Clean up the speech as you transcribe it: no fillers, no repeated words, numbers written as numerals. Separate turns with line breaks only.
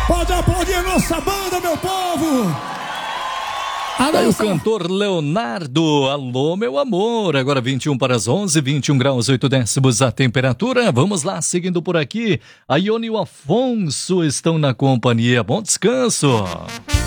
Pode aplaudir a nossa banda, meu povo.
Aí o cantor Leonardo, alô meu amor, agora 21 para as 11, 21 graus 8 décimos a temperatura. Vamos lá, seguindo por aqui, a Ione e o Afonso estão na companhia, bom descanso.